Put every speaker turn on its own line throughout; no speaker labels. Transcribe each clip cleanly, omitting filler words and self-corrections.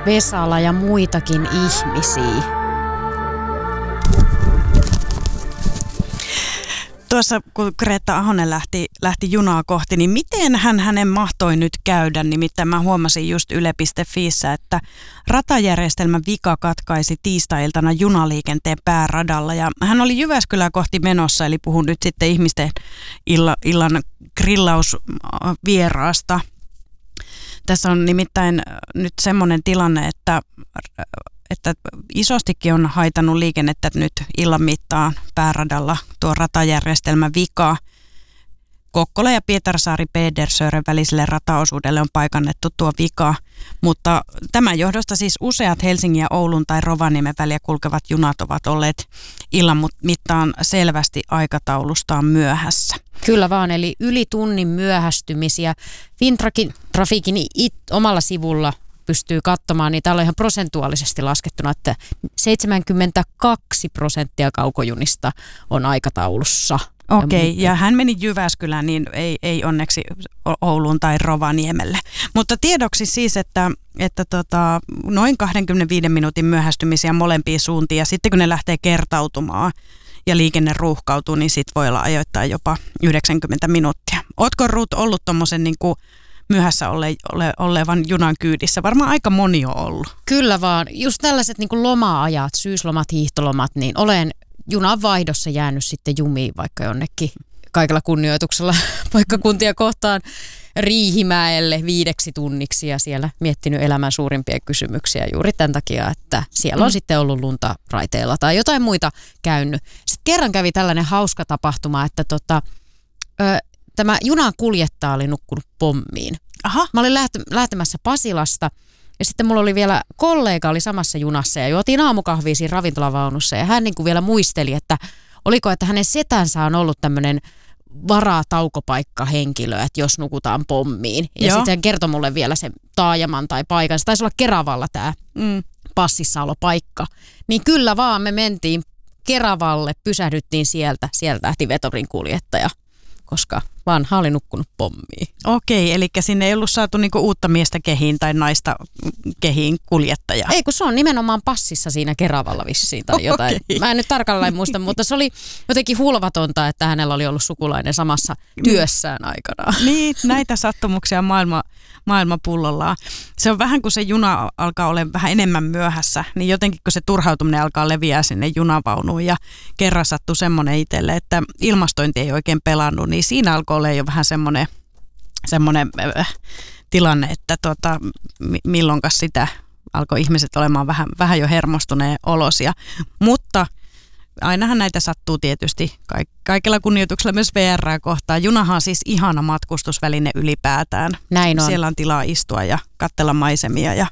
Vesala ja muitakin ihmisiä.
Tuossa kun Greta Ahonen lähti junaa kohti, niin miten hänen mahtoi nyt käydä? Nimittäin mä huomasin just yle.fiissä, että ratajärjestelmän vika katkaisi tiistai-iltana junaliikenteen pääradalla. Ja hän oli Jyväskylää kohti menossa, eli puhun nyt sitten ihmisten illan grillausvieraasta. Tässä on nimittäin nyt semmoinen tilanne, että isostikin on haitannut liikennettä nyt illan mittaan pääradalla tuo ratajärjestelmän vika. Kokkola ja Pietarsaari-Pedersören väliselle rataosuudelle on paikannettu tuo vika, mutta tämän johdosta siis useat Helsingin ja Oulun tai Rovaniemen väliä kulkevat junat ovat olleet illan mittaan selvästi aikataulustaan myöhässä.
Kyllä vaan, eli yli tunnin myöhästymisiä. Fintrafiikin omalla sivulla pystyy katsomaan, niin täällä on ihan prosentuaalisesti laskettuna, että 72% kaukojunista on aikataulussa.
Okei, ja hän meni Jyväskylään, niin ei onneksi Ouluun tai Rovaniemelle. Mutta tiedoksi siis, että noin 25 minuutin myöhästymisiä molempiin suuntiin, ja sitten kun ne lähtee kertautumaan ja liikenne ruuhkautuu, niin sit voi olla ajoittain jopa 90 minuuttia. Ootko Ruut ollut tommosen niin kuin myöhässä olevan junan kyydissä? Varmaan aika moni on ollut.
Kyllä vaan. Just tällaiset niin kuin loma-ajat, syyslomat, hiihtolomat, niin olen junan vaihdossa jäänyt sitten jumiin vaikka jonnekin kaikella kunnioituksella paikkakuntia kohtaan Riihimäelle 5 tunniksi ja siellä miettinyt elämän suurimpia kysymyksiä juuri tämän takia, että siellä on sitten ollut lunta raiteilla tai jotain muita käynyt. Sitten kerran kävi tällainen hauska tapahtuma, että tämä junan kuljettaja oli nukkunut pommiin.
Aha.
Mä olin lähtemässä Pasilasta ja sitten mulla oli vielä kollega oli samassa junassa ja juotiin aamukahvia siinä ravintolavaunussa ja hän niin kuin vielä muisteli, että oliko, että hänen setänsä on ollut tämmöinen varataukopaikkahenkilö, että jos nukutaan pommiin. Ja sitten hän kertoi mulle vielä sen taajaman tai paikan. Se taisi olla Keravalla tämä passissaolopaikka. Niin kyllä vaan me mentiin Keravalle, pysähdyttiin sieltä. Sieltä lähti Vetorin kuljettaja, koska vanha oli nukkunut pommiin.
Okei, eli sinne ei ollut saatu niinku uutta miestä kehiin tai naista kehiin kuljettajaa.
Ei, kun se on nimenomaan passissa siinä Keravalla vissiin tai jotain. Okay. Mä en nyt tarkalleen muista, mutta se oli jotenkin hulvatonta, että hänellä oli ollut sukulainen samassa työssään aikanaan.
Niin, näitä sattumuksia maailma pullollaan. Se on vähän kuin se juna alkaa olla vähän enemmän myöhässä, niin jotenkin kun se turhautuminen alkaa leviää sinne junavaunuun ja kerran sattui semmoinen itselle, että ilmastointi ei oikein pelannut, niin siinä alkoi olla jo vähän semmoinen tilanne, että milloinkas sitä alkoi ihmiset olemaan vähän jo hermostuneen olosia. Mutta ainahan näitä sattuu tietysti kaikella kunnioituksella myös VR:ää kohtaan. Junahan on siis ihana matkustusväline ylipäätään.
Näin on.
Siellä on tilaa istua ja katsella maisemia ja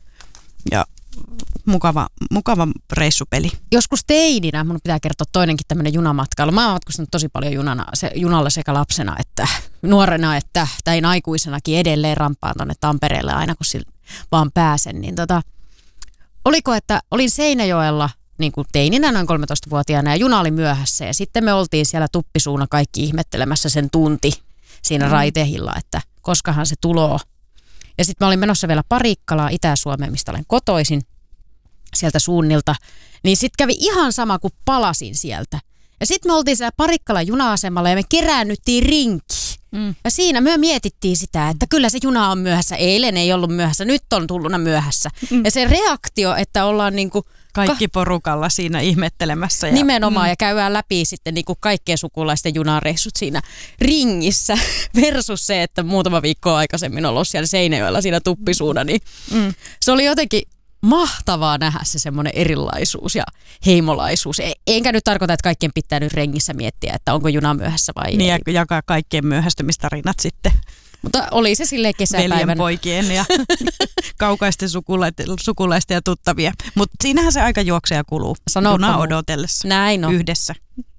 mukava reissupeli.
Joskus teininä, mun pitää kertoa toinenkin tämmöinen junamatkailu. Mä oon matkustanut tosi paljon junalla sekä lapsena että nuorena, että tein aikuisenakin edelleen rampaan tonne Tampereelle aina kun vaan pääsen. Niin oliko, että olin Seinäjoella niin kuin teininä noin 13-vuotiaana ja juna oli myöhässä ja sitten me oltiin siellä tuppisuuna kaikki ihmettelemässä sen tunti siinä raitehilla, että koskahan se tuloo. Ja sitten mä olin menossa vielä Parikkalaan Itä-Suomeen, mistä olen kotoisin sieltä suunnilta. Niin sitten kävi ihan sama, kuin palasin sieltä. Ja sitten me oltiin siellä Parikkalan juna-asemalla ja me keräännyttiin rinkiin. Ja siinä me mietittiin sitä, että kyllä se juna on myöhässä. Eilen ei ollut myöhässä, nyt on tulluna myöhässä. Ja se reaktio, että ollaan niinku
kaikki porukalla siinä ihmettelemässä.
Nimenomaan ja käydään läpi sitten niinku kaikkien sukulaisten junareissut siinä ringissä versus se, että muutama viikko aikaisemmin on ollut siellä Seinäjoella siinä tuppisuuna. Niin se oli jotenkin mahtavaa nähdä se semmoinen erilaisuus ja heimolaisuus. Enkä nyt tarkoita, että kaikkien pitää nyt rengissä miettiä, että onko juna myöhässä vai ei.
Niin ja jakaa kaikkien myöhästymistarinat sitten.
Mutta oli se silleen kesäpäivänä.
Veljenpoikien ja kaukaisten sukulaisten ja tuttavia. Mutta siinähän se aika juoksee ja kuluu. Junaa odotellessa.
Näin on.
Yhdessä.